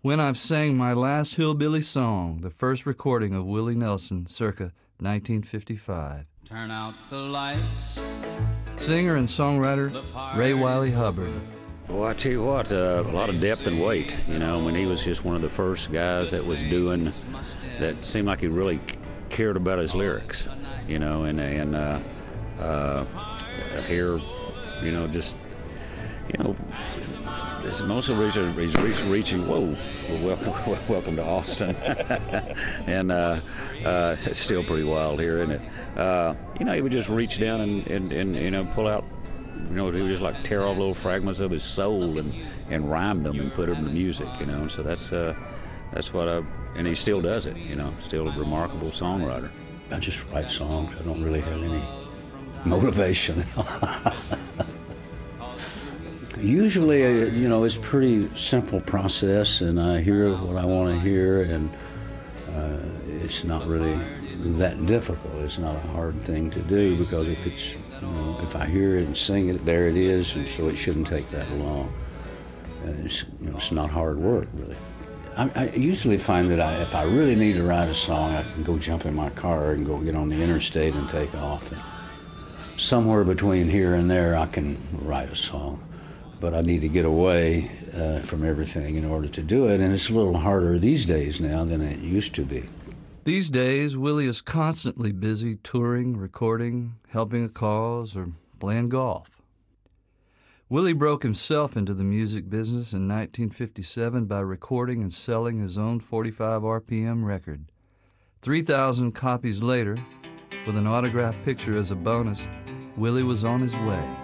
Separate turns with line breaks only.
When I've Sang My Last Hillbilly Song, the first recording of Willie Nelson, circa 1955.
Turn out the lights.
Singer and songwriter Ray Wiley Hubbard.
Well, I tell you what, a lot of depth and weight. You know, when he was just one of the first guys that was doing, that seemed like he really cared about his lyrics. You know, and here, you know, just, you know, it's most of it he's reaching. Whoa, well, welcome to Austin, and it's still pretty wild here, isn't it? You know, he would just reach down and you know, pull out. You know, he would just like tear off little fragments of his soul and rhyme them and put them to music. You know, so that's what and he still does it. You know, still a remarkable songwriter.
I just write songs. I don't really have any motivation. Usually, you know, it's a pretty simple process, and I hear what I want to hear, and it's not really that difficult. It's not a hard thing to do, because if it's, you know, if I hear it and sing it, there it is, and so it shouldn't take that long. It's, you know, it's not hard work, really. I usually find that if I really need to write a song, I can go jump in my car and go get on the interstate and take off. And somewhere between here and there, I can write a song. But I need to get away from everything in order to do it, and it's a little harder these days now than it used to be.
These days, Willie is constantly busy touring, recording, helping a cause, or playing golf. Willie broke himself into the music business in 1957 by recording and selling his own 45 RPM record. 3,000 copies later, with an autographed picture as a bonus, Willie was on his way.